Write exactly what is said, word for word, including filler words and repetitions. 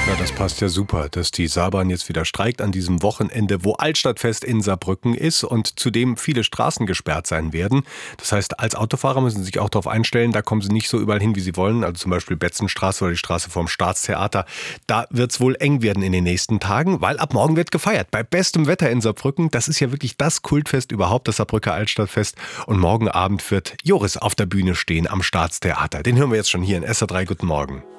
Ja, das passt ja super, dass die Saarbahn jetzt wieder streikt an diesem Wochenende, wo Altstadtfest in Saarbrücken ist und zudem viele Straßen gesperrt sein werden. Das heißt, als Autofahrer müssen Sie sich auch darauf einstellen, da kommen Sie nicht so überall hin, wie Sie wollen. Also zum Beispiel Betzenstraße oder die Straße vorm Staatstheater. Da wird es wohl eng werden in den nächsten Tagen, weil ab morgen wird gefeiert. Bei bestem Wetter in Saarbrücken. Das ist ja wirklich das Kultfest überhaupt, das Saarbrücker Altstadtfest. Und morgen Abend wird Joris auf der Bühne stehen am Staatstheater. Den hören wir jetzt schon hier in S R drei. Guten Morgen.